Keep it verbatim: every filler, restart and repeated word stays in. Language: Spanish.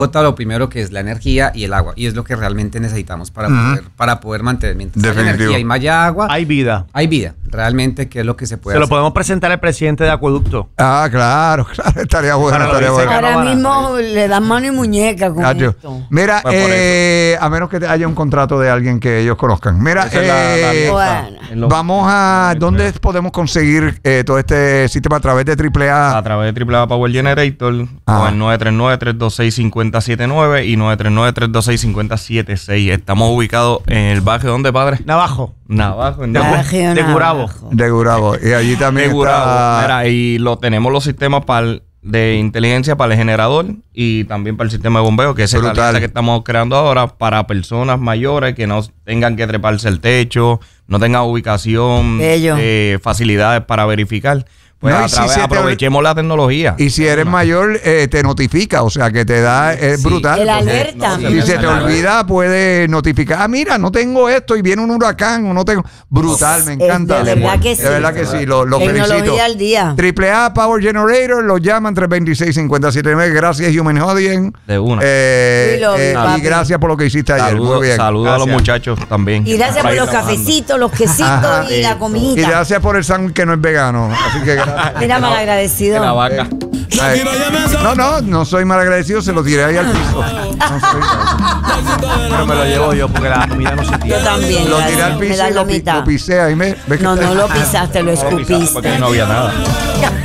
bota lo primero que es la energía y el agua, y es lo que realmente necesitamos para, uh-huh. poder, para poder mantener. Mientras hay energía y más agua, hay vida. Hay vida, realmente, que es lo que se puede Se hacer. lo podemos presentar al presidente de Acueducto. Ah, claro, claro, estaría bueno, Para estaría bueno. Ahora mismo le dan mano y muñeca con Adiós. esto. Mira, Pues eh, a menos que haya un contrato de alguien que ellos conozcan. Mira, eh, la, la bueno. vamos a, ¿dónde podemos conseguir eh, todo este sistema? A través de triple A. A través de triple A Power Generator, ah. con el nueve tres nueve, tres dos seis, cinco cero siete nueve y nueve tres nueve, tres dos seis, cinco cero siete seis. Estamos ubicados en el barrio, ¿dónde, padre? Navajo. Navajo, en de, Barrio de Gurabo. De Gurabo. Y allí también de Gurabo. está... Mira, y lo tenemos los sistemas para el, de inteligencia para el generador y también para el sistema de bombeo, que es la lista que estamos creando ahora para personas mayores que no tengan que treparse el techo, no tengan ubicación, eh, facilidades para verificar. Pues no, a través, si aprovechemos te... la tecnología. Y si eres mayor, eh, te notifica, o sea, que te da, es sí, brutal. El alerta. No, si se te olvida, puede notificar. Ah, mira, no tengo esto y viene un huracán o no tengo. Brutal, me encanta. De verdad que sí. De verdad que sí, lo, lo felicito. Al día. triple A Power Generator, lo llaman tres dos seis, cinco siete nueve. Gracias, Human Hodien. De una. Eh, eh, y gracias por lo que hiciste ayer. Saludo, Muy bien. Saludos a los muchachos también. Y gracias por los cafecitos, los quesitos Ajá, y la comidita. Y gracias por el sándwich que no es vegano. Así que gracias. Mira, mal agradecido. La vaca. Eh, no, no, no soy mal agradecido, se lo tiré ahí al piso. No soy, pero me lo llevo yo porque la comida no se tira. Yo también. Lo tiré al piso y lo, lo pisé ahí. Me, no, no lo pisaste, lo escupiste. Porque no había nada.